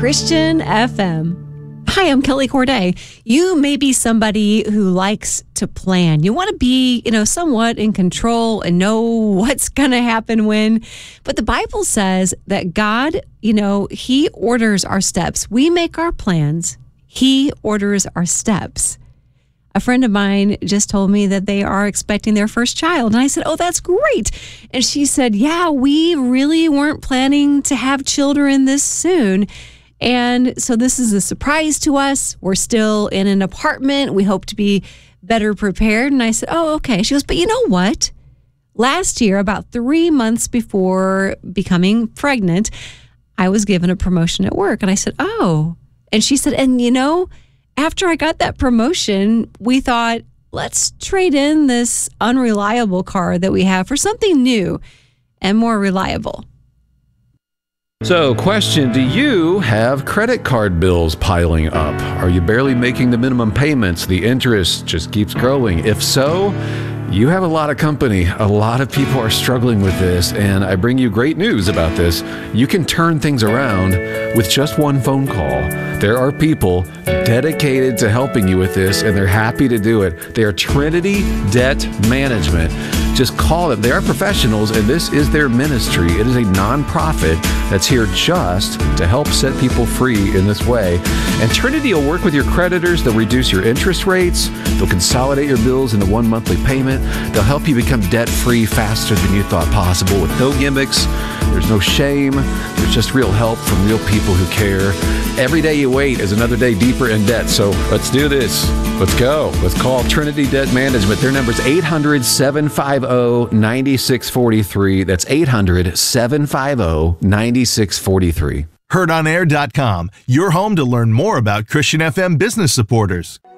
Christian FM. Hi, I'm Kelly Corday. You may be somebody who likes to plan. You want to be, somewhat in control and know what's going to happen when. But the Bible says that God, He orders our steps. We make our plans. He orders our steps. A friend of mine just told me that they are expecting their first child. And I said, oh, that's great. And she said, yeah, we really weren't planning to have children this soon. And so this is a surprise to us. We're still in an apartment. We hope to be better prepared. And I said, oh, okay. She goes, but you know what? Last year, about 3 months before becoming pregnant, I was given a promotion at work. And I said, oh. And she said, and after I got that promotion, we thought, let's trade in this unreliable car that we have for something new and more reliable. So, question, do you have credit card bills piling up? Are you barely making the minimum payments? The interest just keeps growing. If so, you have a lot of company. A lot of people are struggling with this, and I bring you great news about this. You can turn things around with just one phone call. There are people dedicated to helping you with this, and they're happy to do it. They are Trinity Debt Management. Just call them. They are professionals, and this is their ministry. It is a nonprofit that's here just to help set people free in this way. And Trinity will work with your creditors. They'll reduce your interest rates. They'll consolidate your bills into one monthly payment. They'll help you become debt-free faster than you thought possible with no gimmicks. There's no shame. There's just real help from real people who care. Every day you wait is another day deeper in debt. So let's do this. Let's go. Let's call Trinity Debt Management. Their number is 800-750-9643. That's 800-750-9643. HeardOnAir.com, your home to learn more about Christian FM business supporters.